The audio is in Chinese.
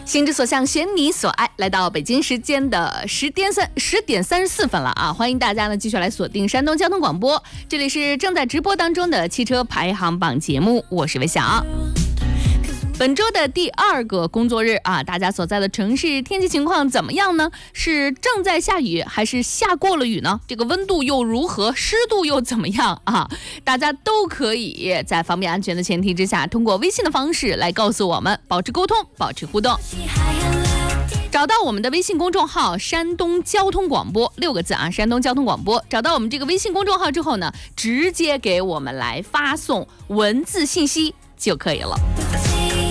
心之所向，选你所爱。来到北京时间的10点34分了啊！欢迎大家呢继续来锁定山东交通广播，这里是正在直播当中的汽车排行榜节目，我是魏晓。本周的第2个工作日啊，大家所在的城市天气情况怎么样呢？是正在下雨还是下过了雨呢？这个温度又如何？湿度又怎么样啊？大家都可以在方便安全的前提之下，通过微信的方式来告诉我们，保持沟通，保持互动。找到我们的微信公众号山东交通广播6个字啊，山东交通广播。找到我们这个微信公众号之后呢，直接给我们来发送文字信息就可以了。